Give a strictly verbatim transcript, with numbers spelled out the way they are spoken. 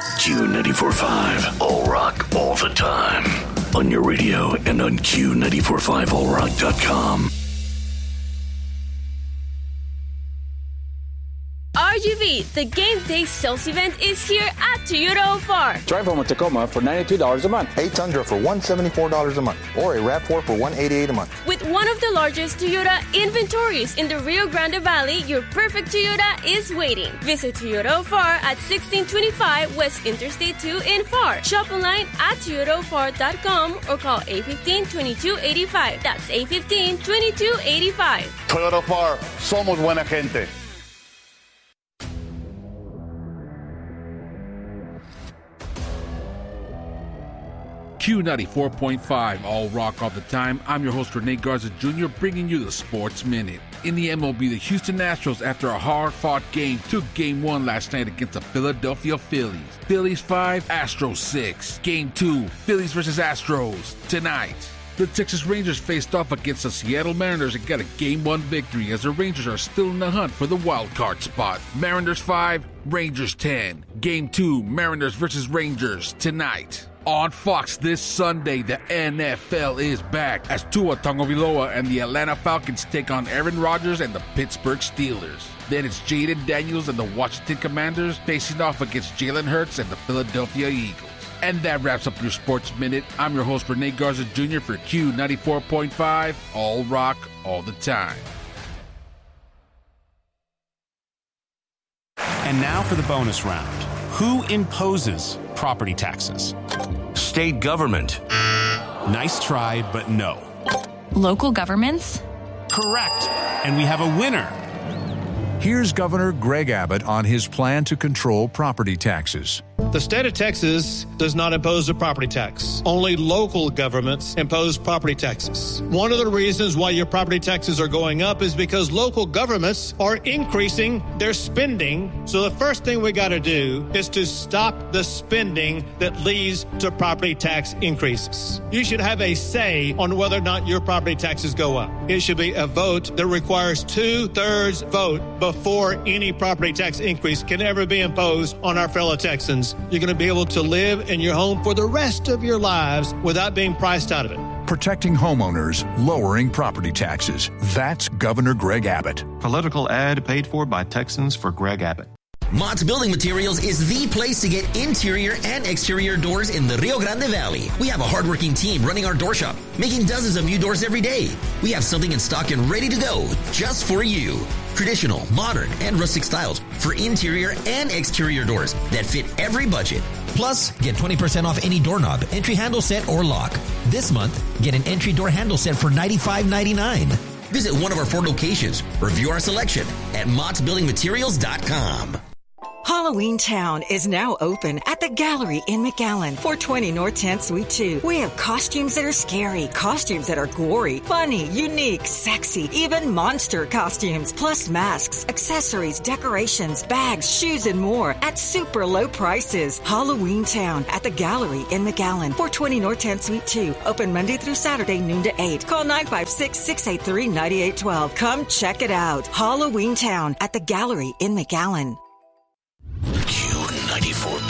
Q ninety-four point five, all rock, all the time. On your radio and on Q ninety-four point five all rock dot com. R G V, the game day sales event, is here at Toyota O F A R. Drive home a Tacoma for ninety-two dollars a month. A Tundra for one hundred seventy-four dollars a month. Or a RAV four for one hundred eighty-eight dollars a month. With one of the largest Toyota inventories in the Rio Grande Valley, your perfect Toyota is waiting. Visit Toyota O F A R at sixteen twenty-five West Interstate two in F A R. Shop online at toyota o f a r dot com or call eight one five, two two eight five. That's eight one five, two two eight five. Toyota O F A R, somos buena gente. Q ninety-four point five, all rock all the time. I'm your host, Rene Garza Junior, bringing you the Sports Minute. In the M L B, the Houston Astros, after a hard-fought game, took Game one last night against the Philadelphia Phillies. Phillies five, Astros six. Game two, Phillies versus Astros, tonight. The Texas Rangers faced off against the Seattle Mariners and got a Game one victory as the Rangers are still in the hunt for the wild card spot. Mariners five, Rangers ten. Game two, Mariners versus Rangers, tonight. On Fox this Sunday, the N F L is back as Tua Tagovailoa and the Atlanta Falcons take on Aaron Rodgers and the Pittsburgh Steelers. Then it's Jaden Daniels and the Washington Commanders facing off against Jalen Hurts and the Philadelphia Eagles. And that wraps up your Sports Minute. I'm your host, Rene Garza Junior for Q ninety-four point five, all rock, all the time. And now for the bonus round. Who imposes property taxes? State government. Nice try, but no. Local governments? Correct. And we have a winner. Here's Governor Greg Abbott on his plan to control property taxes. The state of Texas does not impose a property tax. Only local governments impose property taxes. One of the reasons why your property taxes are going up is because local governments are increasing their spending. So the first thing we got to do is to stop the spending that leads to property tax increases. You should have a say on whether or not your property taxes go up. It should be a vote that requires two-thirds vote before any property tax increase can ever be imposed on our fellow Texans. You're going to be able to live in your home for the rest of your lives without being priced out of it. Protecting homeowners, lowering property taxes. That's Governor Greg Abbott. Political ad paid for by Texans for Greg Abbott. Mott's Building Materials is the place to get interior and exterior doors in the Rio Grande Valley. We have a hardworking team running our door shop, making dozens of new doors every day. We have something in stock and ready to go just for you. Traditional, modern, and rustic styles for interior and exterior doors that fit every budget. Plus, get twenty percent off any doorknob, entry handle set, or lock. This month, get an entry door handle set for ninety-five ninety-nine. Visit one of our four locations or view our selection at motts building materials dot com. Halloween Town is now open at the Gallery in McAllen, four twenty North tenth Suite two. We have costumes that are scary, costumes that are gory, funny, unique, sexy, even monster costumes, plus masks, accessories, decorations, bags, shoes, and more at super low prices. Halloween Town at the Gallery in McAllen, four twenty North tenth Suite two. Open Monday through Saturday, noon to eight. Call nine five six, six eight three, nine eight one two. Come check it out. Halloween Town at the Gallery in McAllen.